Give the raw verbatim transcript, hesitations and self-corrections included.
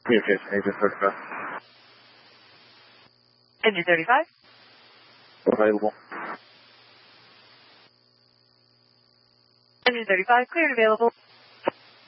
Communication agent thirty-five. Engine thirty-five. Available. Engine thirty-five, cleared available.